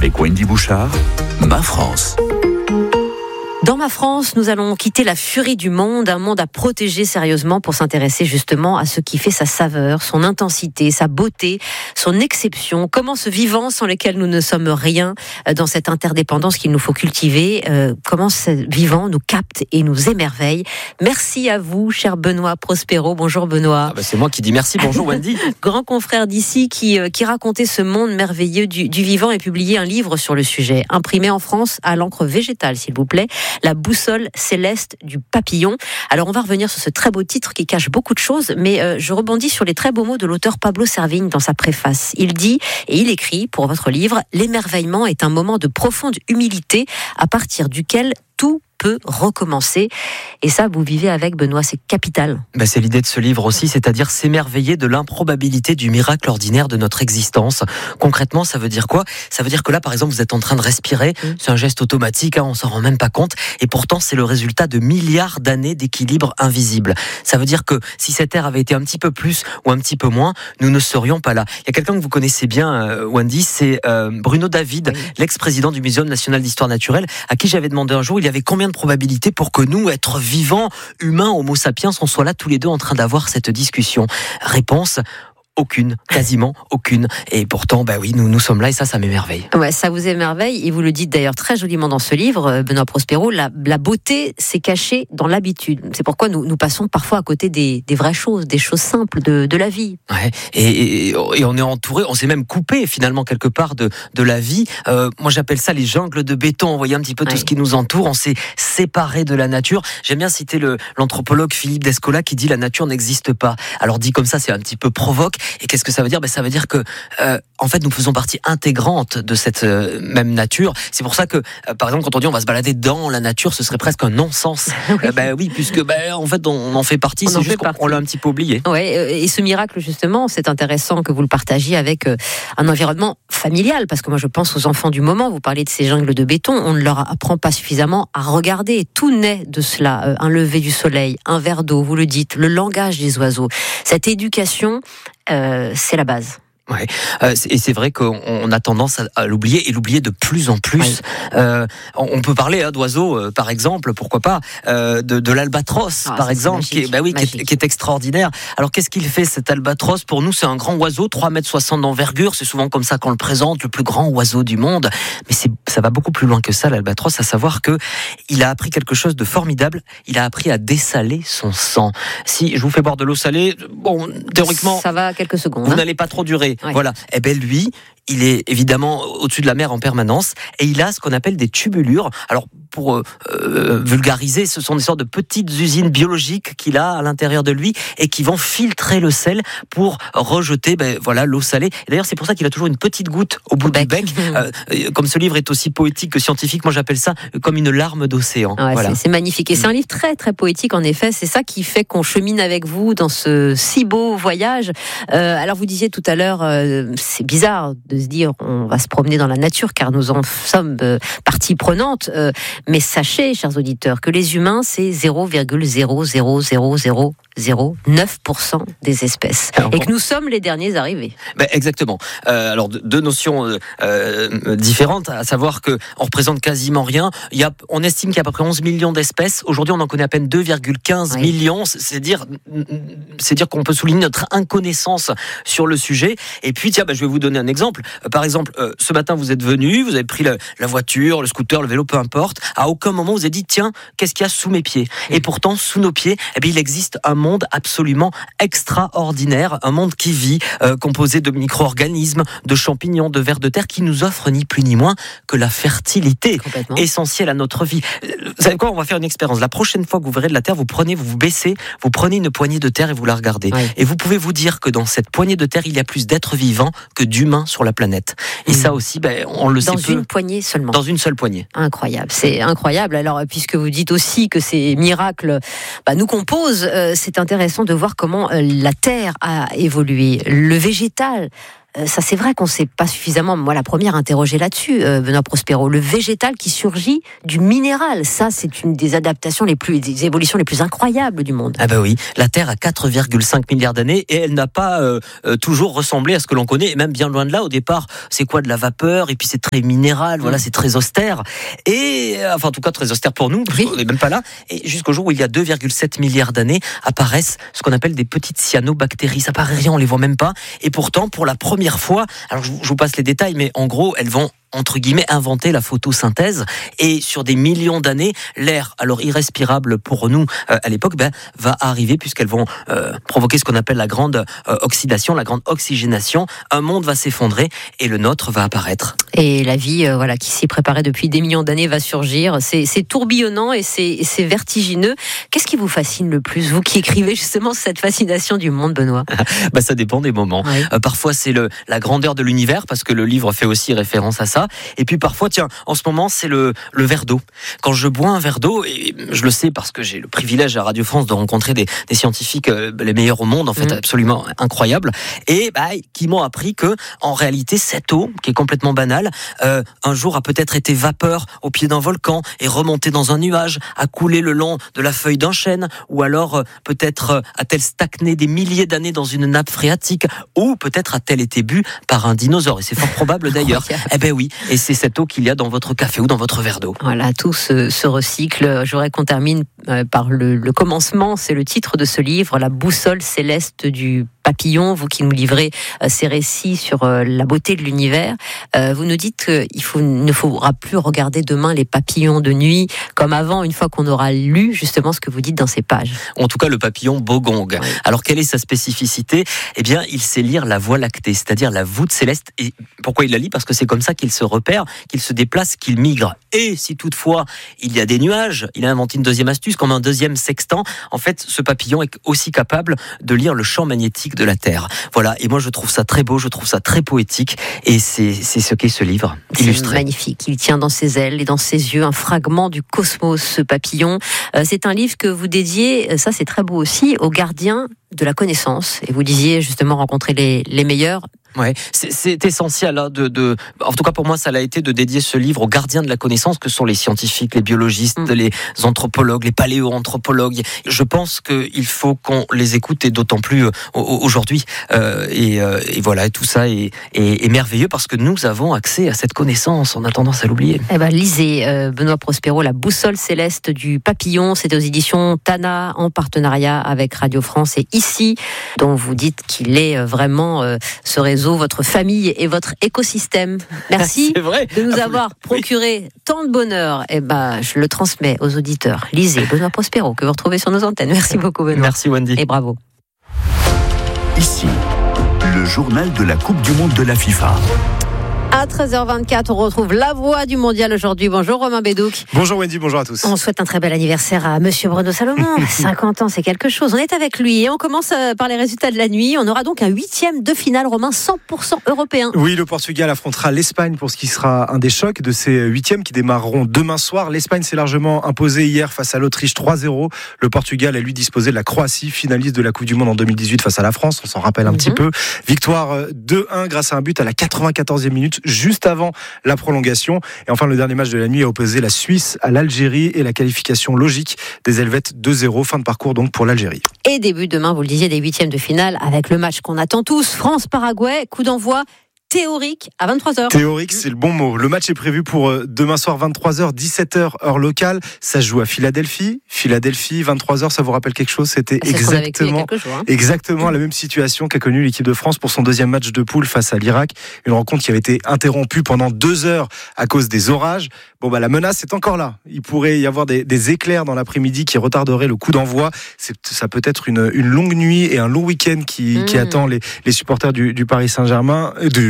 Avec Wendy Bouchard, Ma France. Dans Ma France, nous allons quitter la furie du monde, un monde à protéger sérieusement pour s'intéresser justement à ce qui fait sa saveur, son intensité, sa beauté, son exception. Comment ce vivant sans lequel nous ne sommes rien dans cette interdépendance qu'il nous faut cultiver, comment ce vivant nous capte et nous émerveille. Merci à vous, cher Benoît Prospero. Bonjour Benoît. C'est moi qui dis merci. Bonjour Wendy. Grand confrère d'ici qui racontait ce monde merveilleux du vivant et publié un livre sur le sujet, imprimé en France à l'encre végétale, s'il vous plaît. La boussole céleste du papillon. Alors on va revenir sur ce très beau titre qui cache beaucoup de choses, mais je rebondis sur les très beaux mots de l'auteur Pablo Servigne dans sa préface. Il dit, et il écrit pour votre livre, « L'émerveillement est un moment de profonde humilité à partir duquel tout peut recommencer ». Et ça, vous vivez avec, Benoît, c'est capital. C'est l'idée de ce livre aussi, c'est-à-dire s'émerveiller de l'improbabilité du miracle ordinaire de notre existence. Concrètement, ça veut dire quoi ? Ça veut dire que là, par exemple, vous êtes en train de respirer, c'est un geste automatique, on s'en rend même pas compte, et pourtant c'est le résultat de milliards d'années d'équilibre invisible. Ça veut dire que si cet air avait été un petit peu plus ou un petit peu moins, nous ne serions pas là. Il y a quelqu'un que vous connaissez bien, Wendy, c'est Bruno David, l'ex-président du Muséum national d'histoire naturelle, à qui j'avais demandé un jour, il y avait combien de probabilités pour que nous, êtres vivants, humains, homo sapiens, on soit là tous les deux en train d'avoir cette discussion. Réponse: aucune, quasiment aucune. Et pourtant, nous sommes là et ça m'émerveille. Ouais, ça vous émerveille et vous le dites d'ailleurs très joliment dans ce livre, Benoît Prospero, la beauté s'est cachée dans l'habitude. C'est pourquoi nous passons parfois à côté des vraies choses, des choses simples de la vie. Ouais, et on est entouré, on s'est même coupé finalement quelque part de la vie. Moi j'appelle ça les jungles de béton. Vous voyez un petit peu tout ce qui nous entoure. On s'est séparé de la nature. J'aime bien citer l'anthropologue Philippe Descola qui dit la nature n'existe pas. Alors dit comme ça, c'est un petit peu provoque. Et qu'est-ce que ça veut dire ? Ça veut dire que, en fait, nous faisons partie intégrante de cette même nature. C'est pour ça que, par exemple, quand on dit on va se balader dans la nature, ce serait presque un non-sens. Oui, puisque, en fait, on en fait partie. C'est juste qu'on l'a un petit peu oublié. Ouais, et ce miracle, justement, c'est intéressant que vous le partagiez avec un environnement familial, parce que moi, je pense aux enfants du moment. Vous parlez de ces jungles de béton. On ne leur apprend pas suffisamment à regarder. Tout naît de cela. Un lever du soleil, un verre d'eau, vous le dites, le langage des oiseaux. Cette éducation, c'est la base. Ouais, et c'est vrai qu'on a tendance à l'oublier et l'oublier de plus en plus. On peut parler d'oiseaux, par exemple, pourquoi pas, de l'albatros, par exemple, qui est extraordinaire. Alors qu'est-ce qu'il fait cet albatros ? Pour nous, c'est un grand oiseau, 3,60 m d'envergure. C'est souvent comme ça qu'on le présente, le plus grand oiseau du monde. Mais ça va beaucoup plus loin que ça, l'albatros, à savoir que il a appris quelque chose de formidable. Il a appris à dessaler son sang. Si je vous fais boire de l'eau salée, théoriquement, ça va quelques secondes. Vous n'allez pas trop durer. Ouais. Voilà. Lui, il est évidemment au-dessus de la mer en permanence et il a ce qu'on appelle des tubulures. Alors, pour vulgariser, ce sont des sortes de petites usines biologiques qu'il a à l'intérieur de lui et qui vont filtrer le sel pour rejeter l'eau salée. Et d'ailleurs, c'est pour ça qu'il a toujours une petite goutte au bout du bec. Comme ce livre est aussi poétique que scientifique, moi j'appelle ça comme une larme d'océan. C'est magnifique. Et c'est un livre très très poétique en effet. C'est ça qui fait qu'on chemine avec vous dans ce si beau voyage. Alors vous disiez tout à l'heure, c'est bizarre de se dire on va se promener dans la nature car nous en sommes partie prenante. Mais sachez, chers auditeurs, que les humains, c'est 0,00009% des espèces. Et que nous sommes les derniers arrivés. Exactement. Alors, deux notions différentes, à savoir qu'on représente quasiment rien. On estime qu'il y a à peu près 11 millions d'espèces. Aujourd'hui, on en connaît à peine 2,15 millions. C'est dire qu'on peut souligner notre inconnaissance sur le sujet. Et puis, je vais vous donner un exemple. Par exemple, ce matin, vous êtes venu, vous avez pris la voiture, le scooter, le vélo, peu importe. À aucun moment, vous avez dit, tiens, qu'est-ce qu'il y a sous mes pieds ? Et pourtant, sous nos pieds, il existe un monde absolument extraordinaire, un monde qui vit, composé de micro-organismes, de champignons, de vers de terre, qui nous offre ni plus ni moins que la fertilité essentielle à notre vie. Vous savez quoi ? On va faire une expérience. La prochaine fois que vous verrez de la terre, vous vous baissez, vous prenez une poignée de terre et vous la regardez. Et vous pouvez vous dire que dans cette poignée de terre, il y a plus d'êtres vivants que d'humains sur la planète. Et ça aussi, on le sait peu. Dans une poignée seulement. Dans une seule poignée. Incroyable, c'est incroyable. Alors, puisque vous dites aussi que ces miracles nous composent, c'est intéressant de voir comment la terre a évolué. Le végétal ça c'est vrai qu'on ne s'est pas suffisamment, moi la première, interrogée là-dessus, Benoît Prospero. Le végétal qui surgit du minéral, ça c'est une des adaptations des évolutions les plus incroyables du monde. Ah bah oui, la Terre a 4,5 milliards d'années et elle n'a pas toujours ressemblé à ce que l'on connaît, et même bien loin de là. Au départ, c'est quoi, de la vapeur, et puis c'est très minéral, voilà, c'est très austère, et enfin en tout cas très austère pour nous, parce qu'on n'est même pas là. Et jusqu'au jour où il y a 2,7 milliards d'années apparaissent ce qu'on appelle des petites cyanobactéries. Ça paraît rien, on les voit même pas, et pourtant pour la première fois, alors je vous passe les détails, mais en gros elles vont entre guillemets inventer la photosynthèse, et sur des millions d'années, l'air alors irrespirable pour nous à l'époque va arriver, puisqu'elles vont provoquer ce qu'on appelle la grande oxydation, la grande oxygénation. Un monde va s'effondrer et le nôtre va apparaître. Et la vie qui s'y préparait depuis des millions d'années va surgir. C'est tourbillonnant et c'est vertigineux. Qu'est-ce qui vous fascine le plus, vous qui écrivez justement cette fascination du monde, Benoît? Ça dépend des moments. Oui. Parfois c'est la grandeur de l'univers, parce que le livre fait aussi référence à ça. Et puis parfois, tiens, en ce moment, c'est le verre d'eau. Quand je bois un verre d'eau, et je le sais parce que j'ai le privilège à Radio France de rencontrer des scientifiques les meilleurs au monde, en fait, absolument incroyables, et qui m'ont appris que, en réalité, cette eau, qui est complètement banale, un jour a peut-être été vapeur au pied d'un volcan et remontée dans un nuage, a coulé le long de la feuille d'un chêne, ou alors peut-être a-t-elle stagné des milliers d'années dans une nappe phréatique, ou peut-être a-t-elle été bue par un dinosaure, et c'est fort probable d'ailleurs. Eh ben oui. Et c'est cette eau qu'il y a dans votre café ou dans votre verre d'eau. Voilà, tout se recycle. Je voudrais qu'on termine par le commencement. C'est le titre de ce livre, La boussole céleste du papillon. Vous qui nous livrez ces récits sur la beauté de l'univers, vous nous dites qu'il ne faudra plus regarder demain les papillons de nuit comme avant, une fois qu'on aura lu justement ce que vous dites dans ces pages. En tout cas, le papillon bogong. Oui. Alors, quelle est sa spécificité? Eh bien, il sait lire la Voie lactée, c'est-à-dire la voûte céleste. Et pourquoi il la lit? Parce que c'est comme ça qu'il se repère, qu'il se déplace, qu'il migre. Et si toutefois il y a des nuages, il a inventé une deuxième astuce, comme un deuxième sextant. En fait, ce papillon est aussi capable de lire le champ magnétique de la Terre. Voilà, et moi je trouve ça très beau, je trouve ça très poétique, et c'est ce qu'est ce livre illustré. C'est magnifique, il tient dans ses ailes et dans ses yeux un fragment du cosmos, ce papillon. C'est un livre que vous dédiez, ça c'est très beau aussi, aux gardiens de la connaissance, et vous disiez justement rencontrer les meilleurs. Ouais, c'est essentiel en tout cas pour moi ça l'a été, de dédier ce livre aux gardiens de la connaissance que sont les scientifiques, les biologistes, les anthropologues, les paléoanthropologues. Je pense qu'il faut qu'on les écoute, et d'autant plus aujourd'hui. Et voilà, et tout ça est merveilleux, parce que nous avons accès à cette connaissance. On a tendance à l'oublier. Lisez Benoît Prospero, La boussole céleste du papillon. C'est aux éditions Tana, en partenariat avec Radio France et Ici, dont vous dites qu'il est vraiment ce réseau, votre famille et votre écosystème. Merci de nous avoir procuré tant de bonheur. Je le transmets aux auditeurs. Lisez Benoît Prospero, que vous retrouvez sur nos antennes. Merci beaucoup, Benoît. Merci, Wendy. Et bravo. Ici, le journal de la Coupe du Monde de la FIFA. À 13h24, on retrouve la voix du mondial aujourd'hui. Bonjour Romain Bédouc. Bonjour Wendy, bonjour à tous. On souhaite un très bel anniversaire à Monsieur Bruno Salomon. 50 ans, c'est quelque chose. On est avec lui et on commence par les résultats de la nuit. On aura donc un 8e de finale, Romain, 100% européen. Oui, le Portugal affrontera l'Espagne pour ce qui sera un des chocs de ces 8e qui démarreront demain soir. L'Espagne s'est largement imposée hier face à l'Autriche 3-0. Le Portugal a lui disposé de la Croatie, finaliste de la Coupe du Monde en 2018 face à la France. On s'en rappelle un petit peu. Victoire 2-1 grâce à un but à la 94e minute, juste avant la prolongation. Et enfin, le dernier match de la nuit a opposé la Suisse à l'Algérie et la qualification logique des Helvètes 2-0. Fin de parcours donc pour l'Algérie. Et début demain, vous le disiez, des 8e de finale avec le match qu'on attend tous. France-Paraguay, coup d'envoi théorique à 23h. Théorique, c'est le bon mot. Le match est prévu pour demain soir 23h, 17h heure locale. Ça se joue à Philadelphie. Philadelphie, 23h, ça vous rappelle quelque chose? C'était exactement la même situation qu'a connue l'équipe de France pour son deuxième match de poule face à l'Irak. Une rencontre qui avait été interrompue pendant 2 heures à cause des orages. La menace est encore là. Il pourrait y avoir des éclairs dans l'après-midi qui retarderaient le coup d'envoi. Ça peut être une longue nuit et un long week-end qui attend les supporters du Paris Saint-Germain,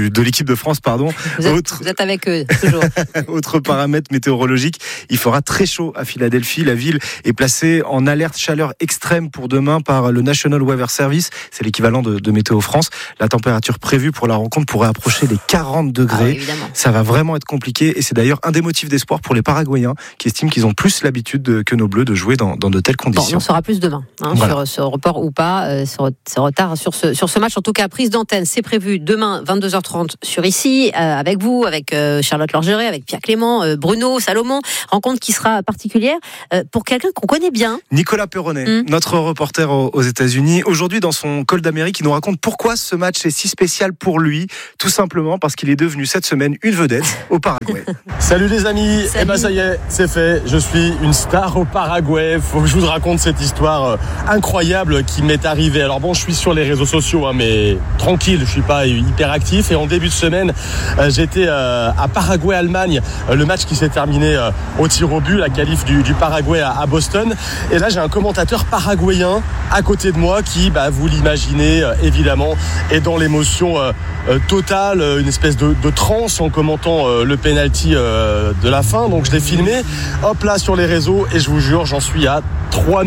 de l'équipe de France, pardon. Vous êtes avec eux, toujours. Autre paramètre météorologique, il fera très chaud à Philadelphie. La ville est placée en alerte chaleur extrême pour demain par le National Weather Service. C'est l'équivalent de Météo France. La température prévue pour la rencontre pourrait approcher les 40 degrés. Ça va vraiment être compliqué et c'est d'ailleurs un des motifs d'espoir pour les Paraguayens qui estiment qu'ils ont plus l'habitude que nos Bleus de jouer dans de telles conditions. Bon, on saura plus demain sur ce report ou pas, ce retard sur ce match. En tout cas, prise d'antenne, c'est prévu demain 22h30 sur ici, avec vous, avec Charlotte Lorgeret, avec Pierre Clément, Bruno Salomon. Rencontre qui sera particulière pour quelqu'un qu'on connaît bien. Nicolas Perronnet, notre reporter aux États-Unis. Aujourd'hui, dans son Call d'Amérique, il nous raconte pourquoi ce match est si spécial pour lui. Tout simplement parce qu'il est devenu cette semaine une vedette au Paraguay. Salut les amis, Salut. Eh ben ça y est, c'est fait. Je suis une star au Paraguay. Faut que je vous raconte cette histoire incroyable qui m'est arrivée. Alors bon, je suis sur les réseaux sociaux, mais tranquille, je suis pas hyper actif. Et en début de semaine, j'étais à Paraguay-Allemagne, le match qui s'est terminé au tir au but, la qualif du Paraguay à Boston. Et là, j'ai un commentateur paraguayen à côté de moi qui, vous l'imaginez évidemment, est dans l'émotion totale, une espèce de transe en commentant le penalty de la fin. Donc je l'ai filmé, hop là sur les réseaux, et je vous jure, j'en suis à 3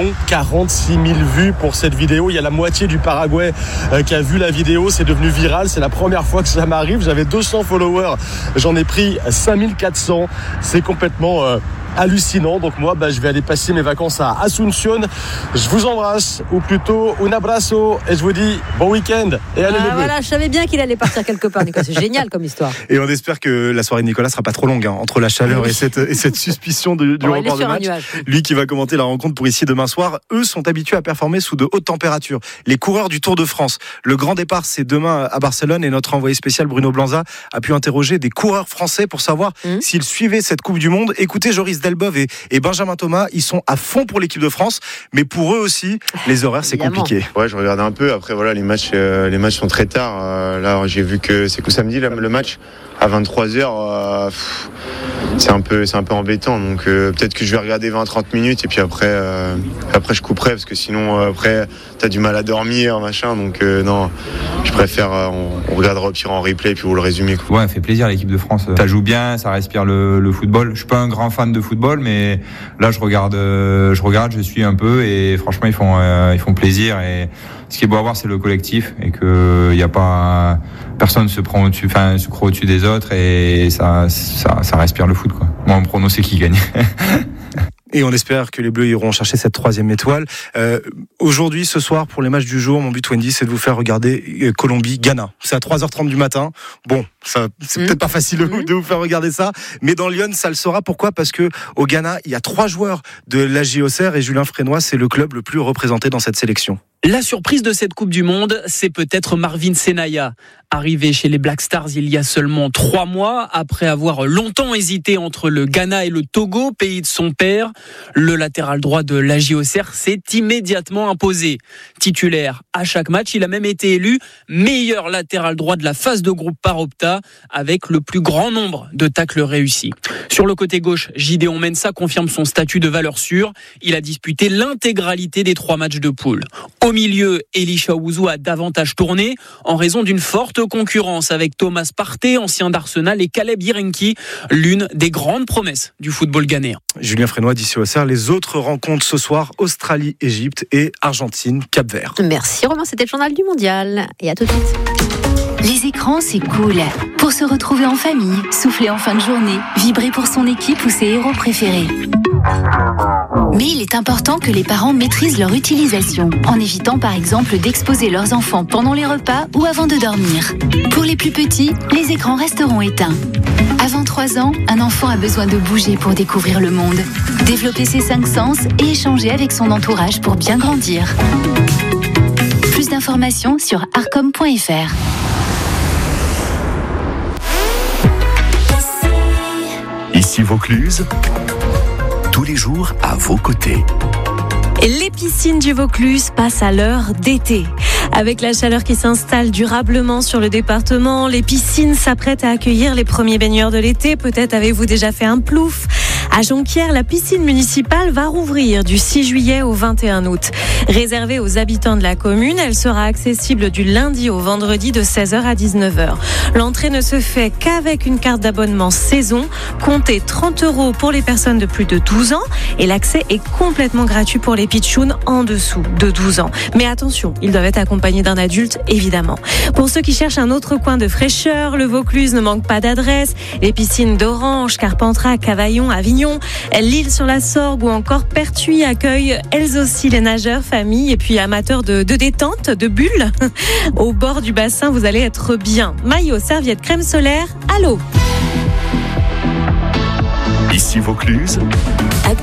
046 000 vues pour cette vidéo. Il y a la moitié du Paraguay qui a vu la vidéo. C'est devenu viral. C'est la première fois que ça m'arrive. J'avais 200 followers. J'en ai pris 5400. C'est complètement hallucinant. Donc moi, je vais aller passer mes vacances à Asunción. Je vous embrasse, ou plutôt un abrazo, et je vous dis bon week-end. Et allez les Bleus. Voilà, je savais bien qu'il allait partir quelque part, Nicolas. C'est génial comme histoire. Et on espère que la soirée de Nicolas sera pas trop longue, entre la chaleur et cette suspicion du report de match. Lui qui va commenter la rencontre pour ici demain soir. Eux sont habitués à performer sous de hautes températures. Les coureurs du Tour de France. Le grand départ, c'est demain à Barcelone, et notre envoyé spécial Bruno Blanza a pu interroger des coureurs français pour savoir s'ils suivaient cette Coupe du Monde. Écoutez Joris Delbove et Benjamin Thomas, ils sont à fond pour l'équipe de France, mais pour eux aussi, les horaires, c'est compliqué. Ouais, je regarde un peu. Après, voilà, les matchs sont très tard. Là, j'ai vu que c'est que samedi le match à 23h. C'est un peu embêtant. Donc peut-être que je vais regarder 20-30 minutes et puis après je couperai, parce que sinon après t'as du mal à dormir, machin. Donc non, je préfère on regardera au pire en replay et puis vous le résumez. Ouais, ça fait plaisir l'équipe de France. Ça joue bien, ça respire le football. Je suis pas un grand fan de football, mais là je regarde, je suis un peu, et franchement ils font plaisir. Et ce qui est beau à voir, c'est le collectif, et que y a pas personne se croit au-dessus des autres, et ça respire le foot, quoi. Moi, mon prono, c'est qui gagne. Et on espère que les Bleus iront chercher cette 3e étoile. Aujourd'hui, ce soir, pour les matchs du jour, mon but, Wendy, c'est de vous faire regarder Colombie-Ghana. C'est à 3h30 du matin. Bon, ça, c'est peut-être pas facile de vous faire regarder ça, mais dans Lyon, ça le sera. Pourquoi ? Parce que au Ghana, il y a 3 joueurs de l'AJ Auxerre, et Julien Frénois, c'est le club le plus représenté dans cette sélection. La surprise de cette Coupe du Monde, c'est peut-être Marvin Senaya. Arrivé chez les Black Stars il y a seulement 3 mois, après avoir longtemps hésité entre le Ghana et le Togo, pays de son père, le latéral droit de l'AJ Auxerre s'est immédiatement imposé. Titulaire à chaque match, il a même été élu meilleur latéral droit de la phase de groupe par Opta, avec le plus grand nombre de tacles réussis. Sur le côté gauche, Gideon Mensah confirme son statut de valeur sûre. Il a disputé l'intégralité des 3 matchs de poule. Au milieu, Elisha Owusu a davantage tourné en raison d'une forte concurrence avec Thomas Partey, ancien d'Arsenal, et Caleb Yerenki, l'une des grandes promesses du football ghanéen. Julien Frénois d'ici Auxerre. Les autres rencontres ce soir, Australie-Égypte et Argentine-Cap-Vert. Merci Romain, c'était le journal du mondial, et à tout de suite. Les écrans, c'est cool. Pour se retrouver en famille, souffler en fin de journée, vibrer pour son équipe ou ses héros préférés. Mais il est important que les parents maîtrisent leur utilisation, en évitant par exemple d'exposer leurs enfants pendant les repas ou avant de dormir. Pour les plus petits, les écrans resteront éteints. Avant 3 ans, un enfant a besoin de bouger pour découvrir le monde, développer ses 5 sens et échanger avec son entourage pour bien grandir. Plus d'informations sur arcom.fr. Ici Vaucluse, tous les jours à vos côtés. Les piscines du Vaucluse passent à l'heure d'été. Avec la chaleur qui s'installe durablement sur le département, les piscines s'apprêtent à accueillir les premiers baigneurs de l'été. Peut-être avez-vous déjà fait un plouf. À Jonquière, la piscine municipale va rouvrir du 6 juillet au 21 août. Réservée aux habitants de la commune, elle sera accessible du lundi au vendredi de 16h à 19h. L'entrée ne se fait qu'avec une carte d'abonnement saison. Comptez 30 € pour les personnes de plus de 12 ans et l'accès est complètement gratuit pour les pitchouns en dessous de 12 ans. Mais attention, ils doivent être accompagnés d'un adulte, évidemment. Pour ceux qui cherchent un autre coin de fraîcheur, le Vaucluse ne manque pas d'adresse. Les piscines d'Orange, Carpentras, Cavaillon, Avignon, L'Isle-sur-la-Sorgue ou encore Pertuis accueillent elles aussi les nageurs, familles et puis amateurs de détente, de bulles. Au bord du bassin, vous allez être bien. Maillot, serviette, crème solaire, à l'eau. Ici Vaucluse,